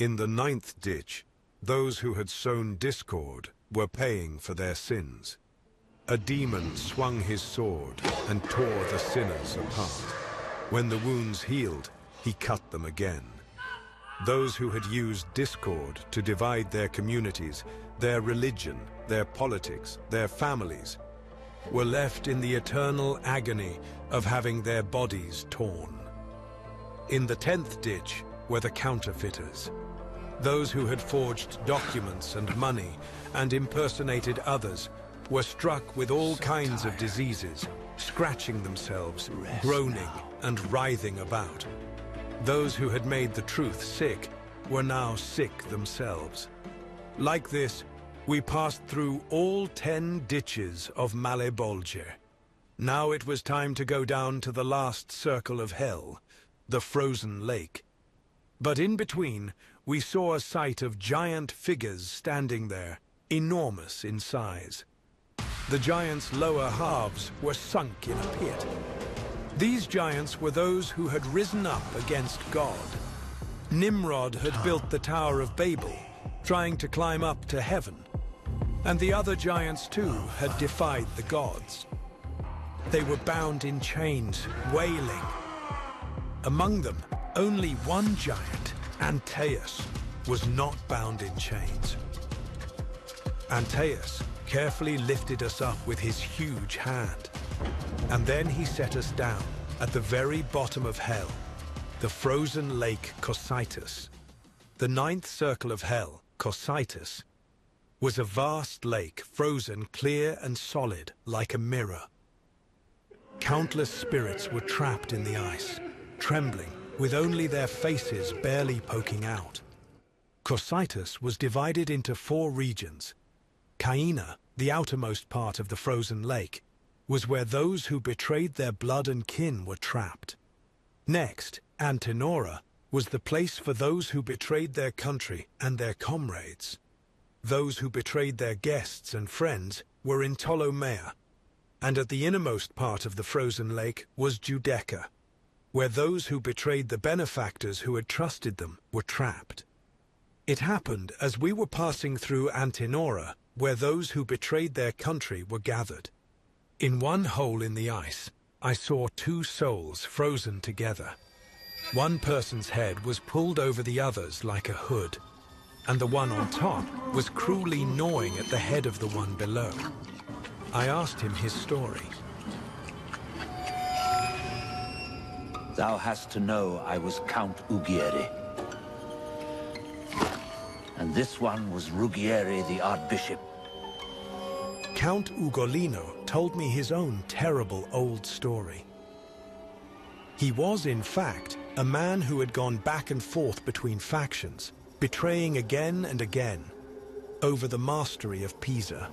In the ninth ditch, those who had sown discord were paying for their sins. A demon swung his sword and tore the sinners apart. When the wounds healed, he cut them again. Those who had used discord to divide their communities, their religion, their politics, their families, were left in the eternal agony of having their bodies torn. In the 10th ditch were the counterfeiters, those who had forged documents and money and impersonated others were struck with all kinds of diseases, scratching themselves, groaning and writhing about. Those who had made the truth sick were now sick themselves. Like this, we passed through all 10 ditches of Malebolge. Now it was time to go down to the last circle of hell, the frozen lake. But in between, we saw a sight of giant figures standing there, enormous in size. The giants' lower halves were sunk in a pit. These giants were those who had risen up against God. Nimrod had built the Tower of Babel, trying to climb up to heaven. And the other giants too had defied the gods. They were bound in chains, wailing. Among them, only one giant, Antaeus, was not bound in chains. Antaeus carefully lifted us up with his huge hand, and then he set us down at the very bottom of hell, the frozen lake Cocytus. The 9th circle of hell, Cocytus, was a vast lake frozen clear and solid like a mirror. Countless spirits were trapped in the ice, trembling, with only their faces barely poking out. Cocytus was divided into 4 regions. Caina, the outermost part of the frozen lake, was where those who betrayed their blood and kin were trapped. Next, Antenora was the place for those who betrayed their country and their comrades. Those who betrayed their guests and friends were in Ptolemaea, and at the innermost part of the frozen lake was Giudecca, where those who betrayed the benefactors who had trusted them were trapped. It happened as we were passing through Antenora, where those who betrayed their country were gathered. In one hole in the ice, I saw 2 souls frozen together. One person's head was pulled over the others like a hood, and the one on top was cruelly gnawing at the head of the one below. I asked him his story. Thou hast to know I was Count Ughieri. And this one was Ruggieri the Archbishop. Count Ugolino told me his own terrible old story. He was, in fact, a man who had gone back and forth between factions, betraying again and again, over the mastery of Pisa.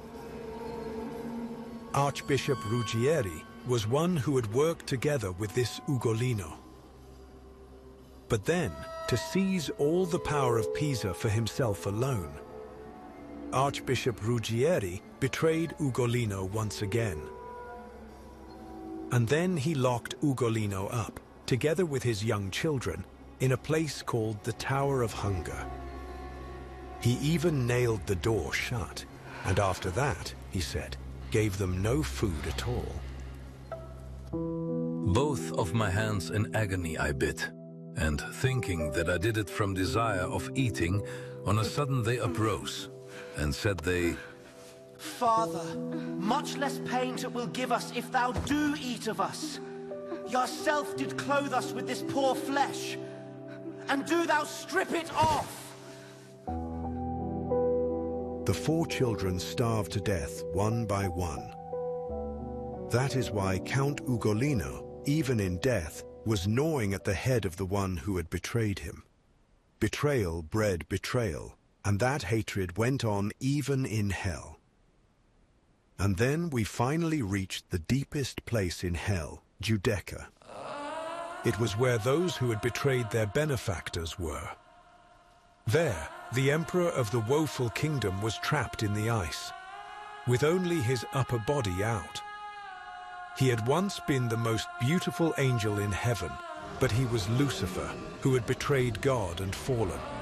Archbishop Ruggieri was one who had worked together with this Ugolino. But then, to seize all the power of Pisa for himself alone, Archbishop Ruggieri betrayed Ugolino once again. And then he locked Ugolino up, together with his young children, in a place called the Tower of Hunger. He even nailed the door shut, and after that, he said, gave them no food at all. Both of my hands in agony I bit, and thinking that I did it from desire of eating, on a sudden they uprose, and said they, Father, much less pain it will give us if thou do eat of us. Yourself did clothe us with this poor flesh, and do thou strip it off. The 4 children starved to death one by one. That is why Count Ugolino, even in death, was gnawing at the head of the one who had betrayed him. Betrayal bred betrayal, and that hatred went on even in hell. And then we finally reached the deepest place in hell, Giudecca. It was where those who had betrayed their benefactors were. There, the emperor of the woeful kingdom was trapped in the ice, with only his upper body out. He had once been the most beautiful angel in heaven, but he was Lucifer, who had betrayed God and fallen.